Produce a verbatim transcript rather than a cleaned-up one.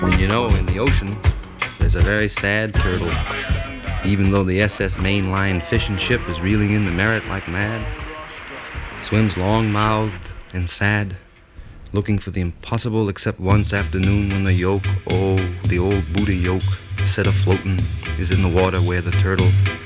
And you know, in the ocean, there's a very sad turtle. Even though the S S Mainline fishing ship is reeling in the Merit like mad, swims long-mouthed and sad, looking for the impossible except once afternoon when the yoke, oh, the old booty yoke, set a-floatin', is in the water where the turtle